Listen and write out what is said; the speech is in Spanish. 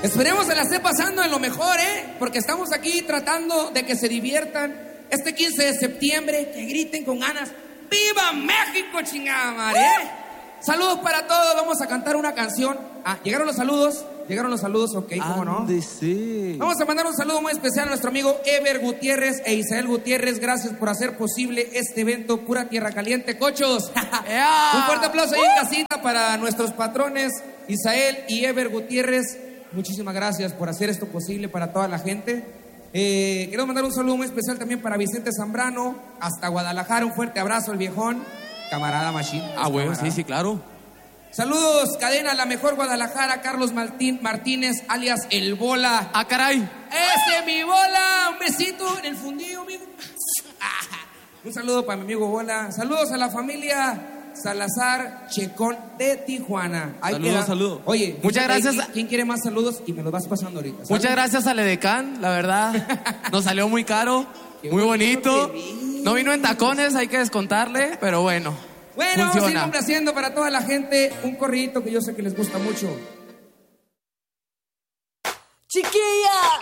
Esperemos se la esté pasando en lo mejor, porque estamos aquí tratando de que se diviertan. Este 15 de septiembre, que griten con ganas. ¡Viva México, chingada madre! Saludos para todos, vamos a cantar una canción. ¿Llegaron los saludos? Ok, ¿cómo no? Sí. Vamos a mandar un saludo muy especial a nuestro amigo Ever Gutiérrez e Isael Gutiérrez. Gracias por hacer posible este evento Pura Tierra Caliente, cochos. Un fuerte aplauso ahí en casita para nuestros patrones Isael y Ever Gutiérrez. Muchísimas gracias por hacer esto posible para toda la gente. Quiero mandar un saludo muy especial también para Vicente Zambrano, hasta Guadalajara. Un fuerte abrazo al viejón, camarada Machín. Bueno, sí, claro. Saludos, cadena La Mejor Guadalajara, Carlos Martínez, alias El Bola. Caray. ¡Ese mi Bola! Un besito en el fundillo, amigo. Un saludo para mi amigo Bola. Saludos a la familia Salazar Checón de Tijuana. Saludos. Oye, muchas gracias. ¿Quién quiere más saludos? Y me los vas pasando ahorita. Muchas gracias al Edecán, la verdad. Nos salió muy caro, muy bonito. No vino en tacones, hay que descontarle, pero bueno. Bueno, vamos a ir complaciendo para toda la gente un corridito que yo sé que les gusta mucho. ¡Chiquilla!